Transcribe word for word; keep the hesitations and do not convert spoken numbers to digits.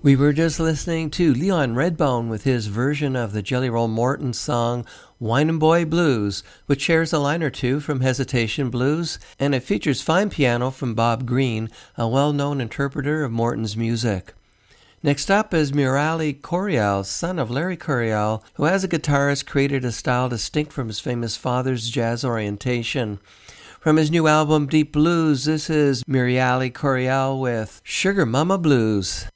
We were just listening to Leon Redbone with his version of the Jelly Roll Morton song Whinin' Boy Blues, which shares a line or two from Hesitation Blues, and it features fine piano from Bob Green, a well-known interpreter of Morton's music. Next up is Murali Coryell, son of Larry Coryell, who as a guitarist created a style distinct from his famous father's jazz orientation. From his new album Deep Blues, this is Murali Coryell with Sugar Mama Blues.